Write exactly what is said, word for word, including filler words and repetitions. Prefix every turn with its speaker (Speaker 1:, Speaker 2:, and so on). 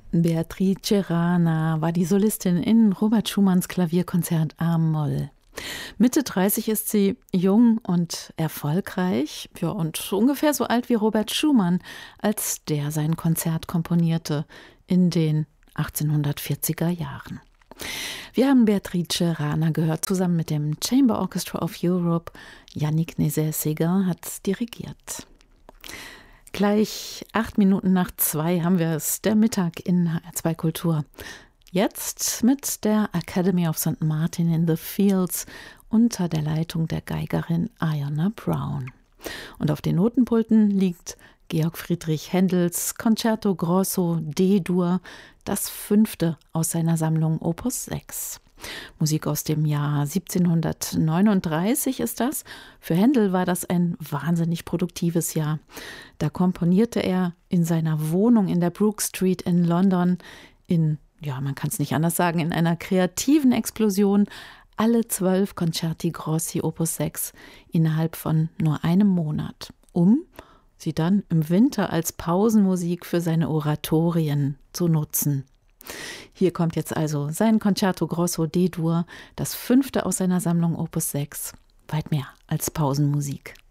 Speaker 1: Beatrice Rana war die Solistin in Robert Schumanns Klavierkonzert A-Moll. Mitte dreißig ist sie, jung und erfolgreich, ja, und ungefähr so alt wie Robert Schumann, als der sein Konzert komponierte in den achtzehnhundertvierziger Jahren. Wir haben Beatrice Rana gehört, zusammen mit dem Chamber Orchestra of Europe. Yannick Nézet-Séguin hat dirigiert. Gleich acht Minuten nach zwei haben wir es, der Mittag in H R zwei Kultur. Jetzt mit der Academy of Sankt Martin in the Fields unter der Leitung der Geigerin Iona Brown. Und auf den Notenpulten liegt Georg Friedrich Händels Concerto Grosso D-Dur, das fünfte aus seiner Sammlung Opus sechs. Musik aus dem Jahr siebzehnhundertneununddreißig ist das. Für Händel war das ein wahnsinnig produktives Jahr. Da komponierte er in seiner Wohnung in der Brook Street in London in, ja, man kann es nicht anders sagen, in einer kreativen Explosion alle zwölf Concerti Grossi Opus sechs innerhalb von nur einem Monat, um sie dann im Winter als Pausenmusik für seine Oratorien zu nutzen. Hier kommt jetzt also sein Concerto Grosso D-Dur, das fünfte aus seiner Sammlung Opus sechs, weit mehr als Pausenmusik.